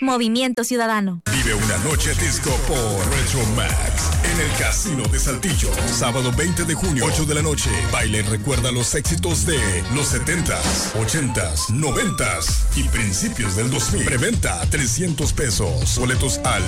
Movimiento Ciudadano. Vive una noche disco por Retro Max en el Casino de Saltillo. Sábado 20 de junio, 8 de la noche. Baila y recuerda los éxitos de los 70s, 80s, 90s y principios del 2000. Preventa $300. Boletos al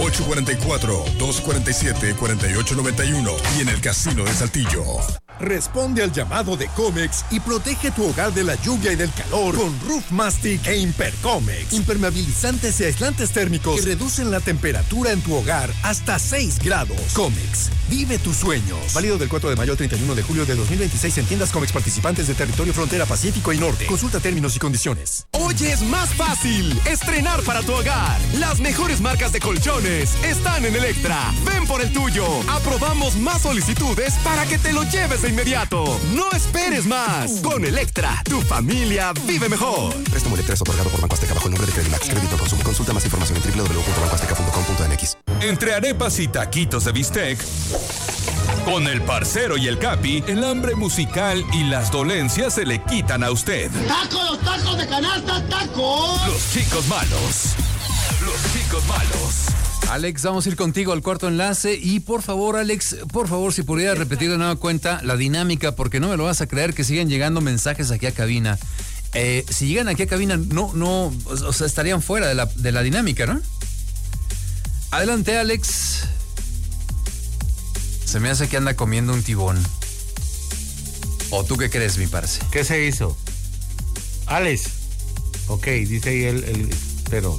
844-247-4891 y en el Casino de Saltillo. Responde al llamado de Comex y protege tu hogar de la lluvia y del calor con Roof Mastic e Impercomex. Impermeabilizantes y aislantes térmicos que reducen la temperatura en tu hogar hasta 6 grados. Comex, vive tus sueños. Válido del 4 de mayo al 31 de julio de 2026 en tiendas Comex participantes de territorio frontera Pacífico y Norte. Consulta términos y condiciones. Hoy es más fácil estrenar para tu hogar. Las mejores marcas de colchones están en Electra. Ven por el tuyo. Aprobamos más solicitudes para que te lo lleves de inmediato. No esperes más. Con Electra, tu familia vive mejor. Préstamo Electra es otorgado por Banco Azteca bajo el nombre de Credimax. Crédito Consumo. Consulta más información en www.bancoazteca.com.mx. Entre arepas y taquitos de bistec, con el parcero y el Capi, el hambre musical y las dolencias se le quitan a usted. ¡Tacos, tacos de canasta, tacos! Los chicos malos. Los chicos malos. Alex, vamos a ir contigo al cuarto enlace y por favor, Alex, si pudieras repetir de nueva cuenta la dinámica, porque no me lo vas a creer que siguen llegando mensajes aquí a cabina. Si llegan aquí a cabina, no, o sea, estarían fuera de la dinámica, ¿no? Adelante, Alex. Se me hace que anda comiendo un tibón. ¿O tú qué crees, mi parce? ¿Qué se hizo? Alex. Ok, dice ahí pero...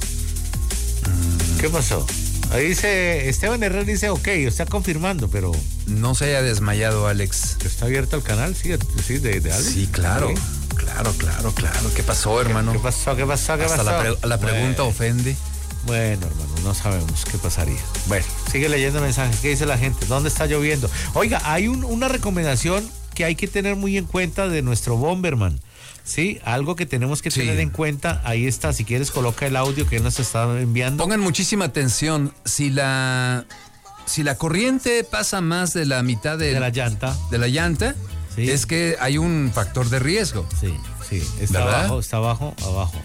¿Qué pasó? Ahí dice, Esteban Herrera dice, ok, está confirmando, pero... No se haya desmayado, Alex. ¿Está abierto el canal? Sí, de Alex. Sí, claro. ¿Sí? Claro. ¿Qué pasó, hermano? ¿Qué pasó? Hasta la pregunta ofende. Bueno, hermano, no sabemos qué pasaría. Bueno, sigue leyendo mensajes. ¿Qué dice la gente? ¿Dónde está lloviendo? Oiga, hay una recomendación que hay que tener muy en cuenta de nuestro Bomberman. Sí, algo que tenemos que tener en cuenta. Ahí está, si quieres coloca el audio que él nos está enviando. Pongan muchísima atención. Si la corriente pasa más de la mitad de la llanta, sí, es que hay un factor de riesgo. Sí, está abajo, abajo.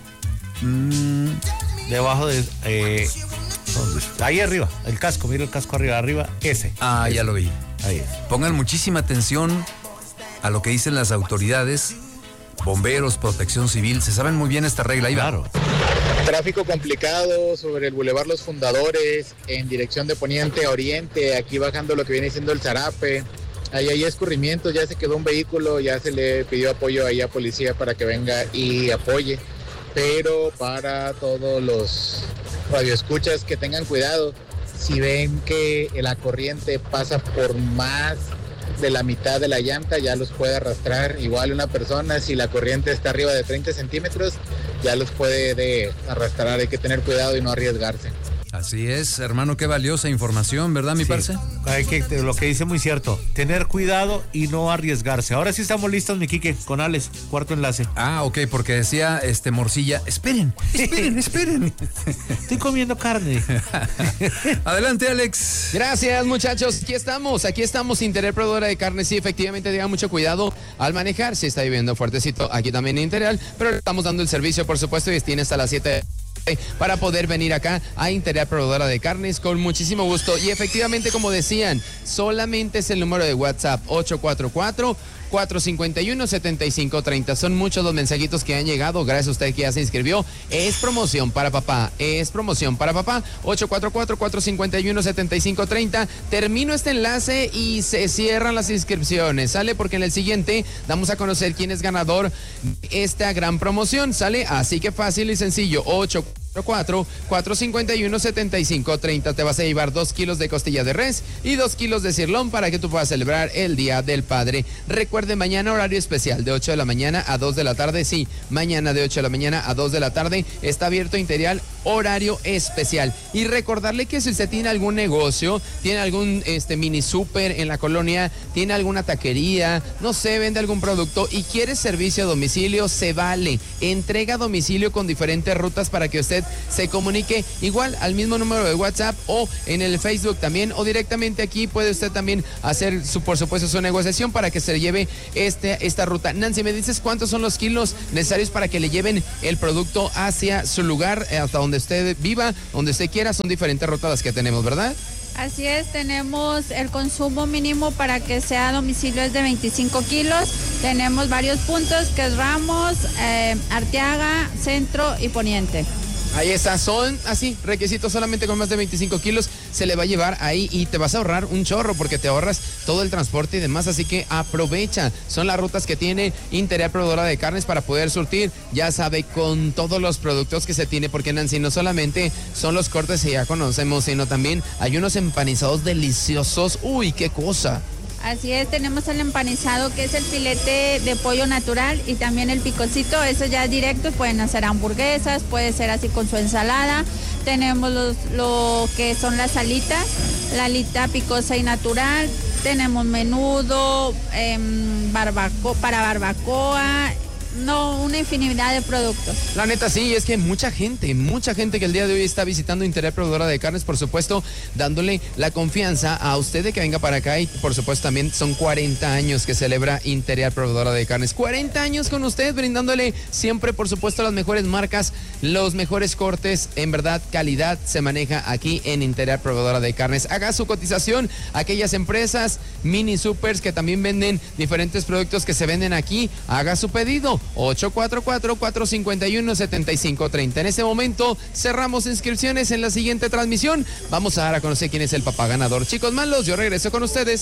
Debajo de... ¿dónde está? Ahí arriba, el casco, mira el casco arriba, ese. Ya lo vi. Ahí. Pongan muchísima atención a lo que dicen las autoridades, bomberos, protección civil, se saben muy bien esta regla. Ahí claro. Tráfico complicado sobre el Boulevard Los Fundadores, en dirección de poniente a oriente, aquí bajando lo que viene siendo el Zarape. Ahí hay escurrimientos, ya se quedó un vehículo, ya se le pidió apoyo ahí a policía para que venga y apoye. Pero para todos los radioescuchas que tengan cuidado, si ven que la corriente pasa por más de la mitad de la llanta, ya los puede arrastrar. Igual una persona, si la corriente está arriba de 30 centímetros, ya los puede arrastrar. Hay que tener cuidado y no arriesgarse. Así es, hermano, qué valiosa información, ¿verdad, mi parce? Lo que dice muy cierto, tener cuidado y no arriesgarse. Ahora sí estamos listos, mi Quique, con Alex, cuarto enlace. Ok, porque decía Morcilla, esperen. Estoy comiendo carne. Adelante, Alex. Gracias, muchachos, aquí estamos, Interior Proveedora de Carne. Sí, efectivamente, tengan mucho cuidado al manejar, si está lloviendo fuertecito aquí también en Interior, pero estamos dando el servicio, por supuesto, y tiene hasta las 7 para poder venir acá a Interior Proveedora de Carnes con muchísimo gusto. Y efectivamente, como decían, solamente es el número de WhatsApp 844-451-7530. Son muchos los mensajitos que han llegado. Gracias a usted que ya se inscribió. Es promoción para papá. 844-451-7530. Termino este enlace y se cierran las inscripciones. ¿Sale? Porque en el siguiente damos a conocer quién es ganador de esta gran promoción. ¿Sale? Así que fácil y sencillo. 451-7530. Te vas a llevar 2 kilos de costilla de res y 2 kilos de cirlón para que tú puedas celebrar el Día del Padre. Recuerde, mañana horario especial de 8 de la mañana a 2 de la tarde. Sí, mañana de 8 de la mañana a 2 de la tarde está abierto Interior, horario especial. Y recordarle que si usted tiene algún negocio, tiene algún mini súper en la colonia, tiene alguna taquería, no sé, vende algún producto y quiere servicio a domicilio, se vale. Entrega a domicilio con diferentes rutas para que usted se comunique igual al mismo número de WhatsApp o en el Facebook también, o directamente aquí puede usted también hacer por supuesto su negociación para que se lleve esta ruta. Nancy, ¿me dices cuántos son los kilos necesarios para que le lleven el producto hacia su lugar, hasta donde donde usted viva, donde usted quiera, son diferentes rutas las que tenemos, ¿verdad? Así es, tenemos el consumo mínimo para que sea a domicilio es de 25 kilos. Tenemos varios puntos que es Ramos, Arteaga, Centro y Poniente. Ahí está, son así, requisitos solamente con más de 25 kilos se le va a llevar ahí y te vas a ahorrar un chorro porque te ahorras todo el transporte y demás, así que aprovecha. Son las rutas que tiene Interior Proveedora de Carnes para poder surtir, ya sabe, con todos los productos que se tiene, porque Nancy, no solamente son los cortes que ya conocemos, sino también hay unos empanizados deliciosos. ¡Uy, qué cosa! Así es, tenemos el empanizado que es el filete de pollo natural y también el picocito, eso ya es directo, pueden hacer hamburguesas, puede ser así con su ensalada. Tenemos lo que son las alitas, la alita picosa y natural, tenemos menudo, para barbacoa, una infinidad de productos. La neta sí, es que mucha gente que el día de hoy está visitando Interior Proveedora de Carnes, por supuesto, dándole la confianza a usted de que venga para acá y por supuesto también son 40 años que celebra Interior Proveedora de Carnes. 40 años con usted, brindándole siempre, por supuesto, las mejores marcas, los mejores cortes, en verdad, calidad se maneja aquí en Interior Proveedora de Carnes. Haga su cotización, aquellas empresas, mini supers que también venden diferentes productos que se venden aquí, haga su pedido. 844-451-7530. En este momento cerramos inscripciones en la siguiente transmisión. Vamos a dar a conocer quién es el papá ganador. Chicos malos, yo regreso con ustedes.